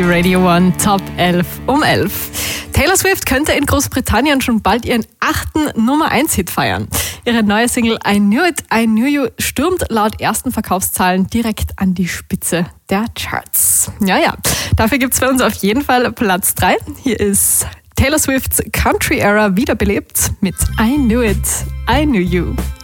Radio 1 Top 11 um 11. Taylor Swift könnte in Großbritannien schon bald ihren 8. Nummer-1-Hit feiern. Ihre neue Single I Knew It, I Knew You stürmt laut ersten Verkaufszahlen direkt an die Spitze der Charts. Ja, dafür gibt's bei uns auf jeden Fall Platz 3. Hier ist Taylor Swifts Country Era wiederbelebt mit I Knew It, I Knew You.